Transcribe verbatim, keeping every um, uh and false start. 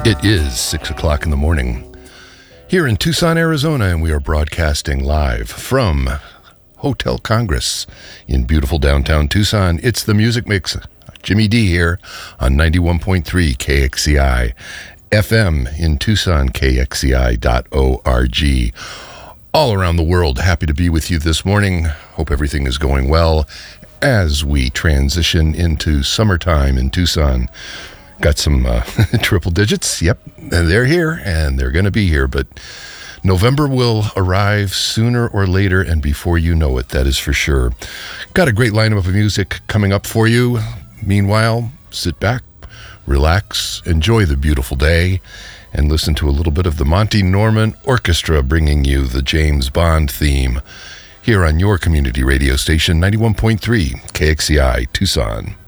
It is six o'clock in the morning here in Tucson, Arizona, and we are broadcasting live from Hotel Congress in beautiful downtown Tucson. It's the Music Mix. Jimmy D here on ninety-one point three K X C I F M in Tucson, K X C I dot org. All around the world, happy to be with you this morning. Hope everything is going well as we transition into summertime in Tucson. Got some uh, triple digits. Yep, they're here, and they're going to be here. But November will arrive sooner or later, and before you know it, that is for sure. Got a great lineup of music coming up for you. Meanwhile, sit back, relax, enjoy the beautiful day, and listen to a little bit of the Monty Norman Orchestra bringing you the James Bond theme here on your community radio station, ninety-one point three K X C I Tucson.